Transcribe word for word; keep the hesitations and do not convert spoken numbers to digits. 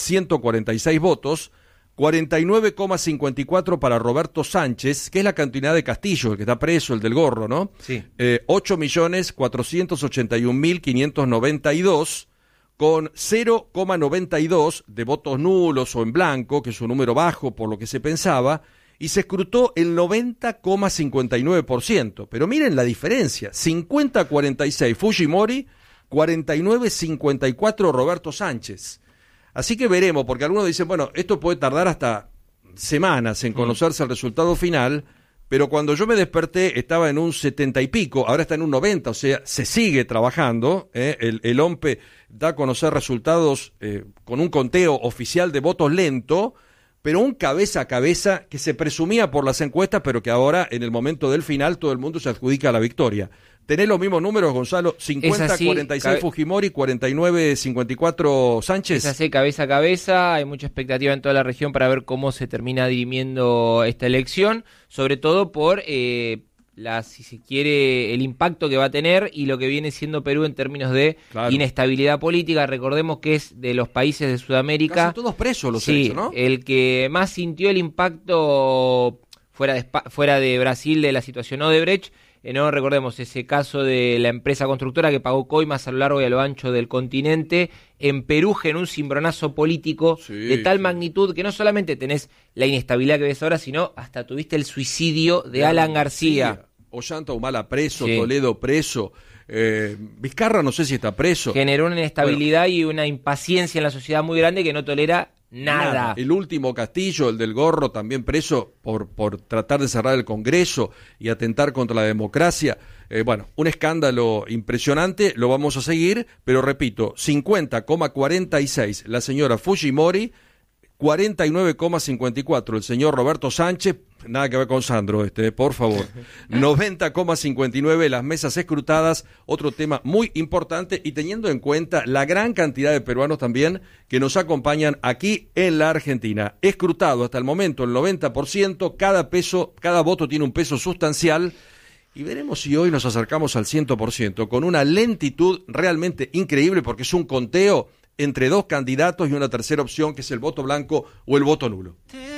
ciento cuarenta y seis votos, cuarenta y nueve coma cincuenta y cuatro para Roberto Sánchez, que es la continuidad de Castillo, el que está preso, el del gorro, ¿no? Sí. Eh, ocho millones cuatrocientos ochenta y un mil quinientos noventa y dos, con cero coma noventa y dos de votos nulos o en blanco, que es un número bajo por lo que se pensaba, y se escrutó el noventa coma cincuenta y nueve por ciento. Pero miren la diferencia, cincuenta a cuarenta y seis Fujimori, cuarenta y nueve a cincuenta y cuatro Roberto Sánchez. Así que veremos, porque algunos dicen, bueno, esto puede tardar hasta semanas en conocerse el resultado final, pero cuando yo me desperté estaba en un setenta y pico, ahora está en un noventa, o sea, se sigue trabajando, ¿eh? el, el O M P E da a conocer resultados eh, con un conteo oficial de votos lento, pero un cabeza a cabeza que se presumía por las encuestas, pero que ahora, en el momento del final, todo el mundo se adjudica la victoria. ¿Tenés los mismos números, Gonzalo? cincuenta a cuarenta y seis cabe... Fujimori, cuarenta y nueve a cincuenta y cuatro Sánchez. Es así, cabeza a cabeza. Hay mucha expectativa en toda la región para ver cómo se termina dirimiendo esta elección, sobre todo por, eh, la, si se quiere, el impacto que va a tener y lo que viene siendo Perú en términos de claro. inestabilidad política. Recordemos que es de los países de Sudamérica. Casi todos presos los sí, hechos, ¿no? El que más sintió el impacto fuera de, fuera de Brasil de la situación Odebrecht. Eh, no recordemos ese caso de la empresa constructora que pagó coimas a lo largo y a lo ancho del continente. En Perú generó un cimbronazo político sí, de tal sí. magnitud que no solamente tenés la inestabilidad que ves ahora, sino hasta tuviste el suicidio de, de Alan García. García. Ollanta Humala preso, sí. Toledo preso, eh, Vizcarra no sé si está preso. Generó una inestabilidad bueno. y una impaciencia en la sociedad muy grande que no tolera nada. nada. El último Castillo, el del gorro, también preso por, por tratar de cerrar el Congreso y atentar contra la democracia. Eh, bueno, un escándalo impresionante, lo vamos a seguir, pero repito, cincuenta coma cuarenta y seis la señora Fujimori, cuarenta y nueve coma cincuenta y cuatro el señor Roberto Sánchez, nada que ver con Sandro, este, por favor, noventa coma cincuenta y nueve las mesas escrutadas, otro tema muy importante y teniendo en cuenta la gran cantidad de peruanos también que nos acompañan aquí en la Argentina. Escrutado hasta el momento el noventa por ciento, cada peso, cada voto tiene un peso sustancial y veremos si hoy nos acercamos al cien por ciento con una lentitud realmente increíble porque es un conteo entre dos candidatos y una tercera opción que es el voto blanco o el voto nulo.